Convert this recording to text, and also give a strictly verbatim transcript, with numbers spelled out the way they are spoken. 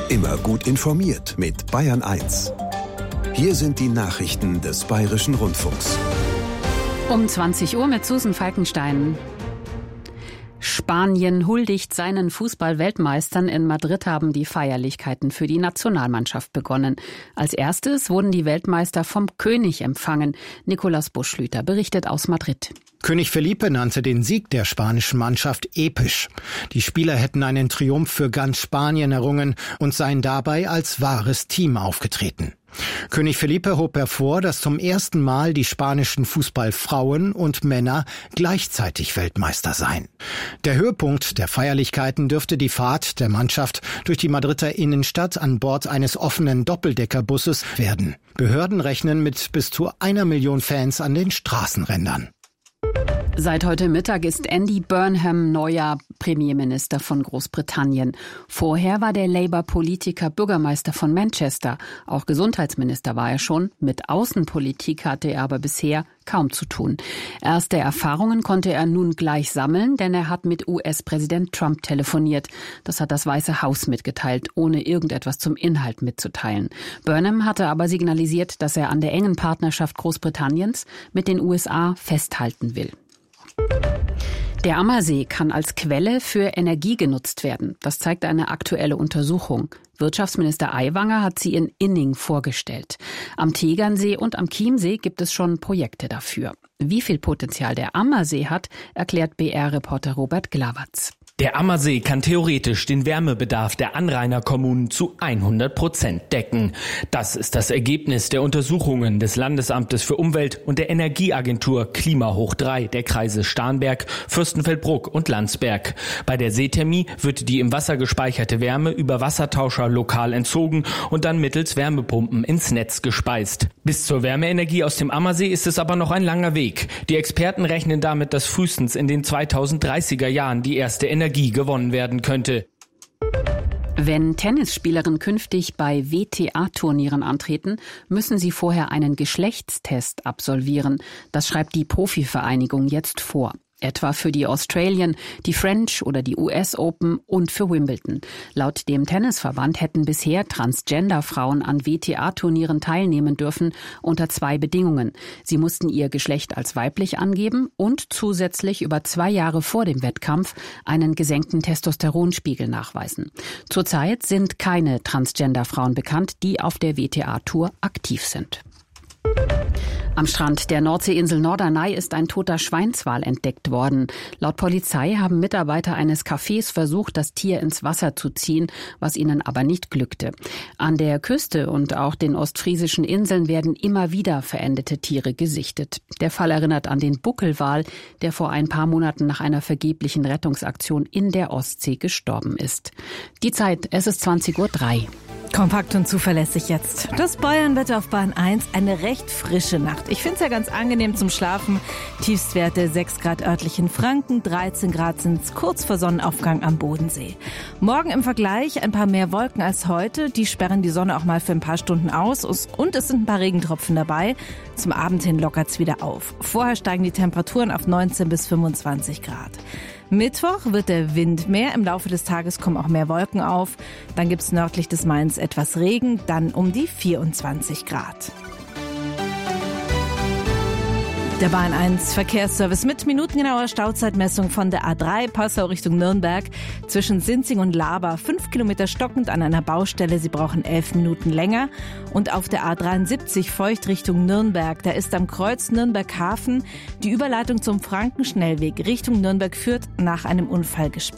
Immer gut informiert mit Bayern eins. Hier sind die Nachrichten des Bayerischen Rundfunks. Um zwanzig Uhr mit Susan Falkenstein. Spanien huldigt seinen Fußball-Weltmeistern. In Madrid haben die Feierlichkeiten für die Nationalmannschaft begonnen. Als erstes wurden die Weltmeister vom König empfangen. Nikolaus Buschlüter berichtet aus Madrid. König Felipe nannte den Sieg der spanischen Mannschaft episch. Die Spieler hätten einen Triumph für ganz Spanien errungen und seien dabei als wahres Team aufgetreten. König Felipe hob hervor, dass zum ersten Mal die spanischen Fußballfrauen und Männer gleichzeitig Weltmeister seien. Der Höhepunkt der Feierlichkeiten dürfte die Fahrt der Mannschaft durch die Madrider Innenstadt an Bord eines offenen Doppeldeckerbusses werden. Behörden rechnen mit bis zu einer Million Fans an den Straßenrändern. Seit heute Mittag ist Andy Burnham neuer Premierminister von Großbritannien. Vorher war der Labour-Politiker Bürgermeister von Manchester. Auch Gesundheitsminister war er schon. Mit Außenpolitik hatte er aber bisher kaum zu tun. Erste Erfahrungen konnte er nun gleich sammeln, denn er hat mit U S-Präsident Trump telefoniert. Das hat das Weiße Haus mitgeteilt, ohne irgendetwas zum Inhalt mitzuteilen. Burnham hatte aber signalisiert, dass er an der engen Partnerschaft Großbritanniens mit den U S A festhalten will. Der Ammersee kann als Quelle für Energie genutzt werden. Das zeigt eine aktuelle Untersuchung. Wirtschaftsminister Aiwanger hat sie in Inning vorgestellt. Am Tegernsee und am Chiemsee gibt es schon Projekte dafür. Wie viel Potenzial der Ammersee hat, erklärt B R-Reporter Robert Glawatz. Der Ammersee kann theoretisch den Wärmebedarf der Anrainerkommunen zu hundert Prozent decken. Das ist das Ergebnis der Untersuchungen des Landesamtes für Umwelt und der Energieagentur Klima hoch drei der Kreise Starnberg, Fürstenfeldbruck und Landsberg. Bei der Seethermie wird die im Wasser gespeicherte Wärme über Wassertauscher lokal entzogen und dann mittels Wärmepumpen ins Netz gespeist. Bis zur Wärmeenergie aus dem Ammersee ist es aber noch ein langer Weg. Die Experten rechnen damit, dass frühestens in den zweitausenddreißiger Jahren die erste Energie gewonnen werden könnte. Wenn Tennisspielerinnen künftig bei W T A-Turnieren antreten, müssen sie vorher einen Geschlechtstest absolvieren. Das schreibt die Profivereinigung jetzt vor. Etwa für die Australian, die French oder die U S Open und für Wimbledon. Laut dem Tennisverband hätten bisher Transgender-Frauen an W T A-Turnieren teilnehmen dürfen unter zwei Bedingungen. Sie mussten ihr Geschlecht als weiblich angeben und zusätzlich über zwei Jahre vor dem Wettkampf einen gesenkten Testosteronspiegel nachweisen. Zurzeit sind keine Transgender-Frauen bekannt, die auf der W T A-Tour aktiv sind. Am Strand der Nordseeinsel Norderney ist ein toter Schweinswal entdeckt worden. Laut Polizei haben Mitarbeiter eines Cafés versucht, das Tier ins Wasser zu ziehen, was ihnen aber nicht glückte. An der Küste und auch den ostfriesischen Inseln werden immer wieder verendete Tiere gesichtet. Der Fall erinnert an den Buckelwal, der vor ein paar Monaten nach einer vergeblichen Rettungsaktion in der Ostsee gestorben ist. Die Zeit, es ist zwanzig Uhr drei. Kompakt und zuverlässig jetzt. Das Bayernwetter auf Bahn eins, eine recht frische Nacht. Ich finde es ja ganz angenehm zum Schlafen. Tiefstwerte sechs Grad örtlich in Franken, dreizehn Grad sind es kurz vor Sonnenaufgang am Bodensee. Morgen im Vergleich ein paar mehr Wolken als heute. Die sperren die Sonne auch mal für ein paar Stunden aus und es sind ein paar Regentropfen dabei. Zum Abend hin lockert es wieder auf. Vorher steigen die Temperaturen auf neunzehn bis fünfundzwanzig Grad. Mittwoch wird der Wind mehr, im Laufe des Tages kommen auch mehr Wolken auf. Dann gibt es nördlich des Mains etwas Regen, dann um die vierundzwanzig Grad. Der Bahn eins Verkehrsservice mit minutengenauer Stauzeitmessung von der A drei Passau Richtung Nürnberg zwischen Sinzing und Laber. Fünf Kilometer stockend an einer Baustelle, Sie brauchen elf Minuten länger. Und auf der A dreiundsiebzig Feucht Richtung Nürnberg, da ist am Kreuz Nürnberg-Hafen die Überleitung zum Frankenschnellweg Richtung Nürnberg führt nach einem Unfall gesperrt.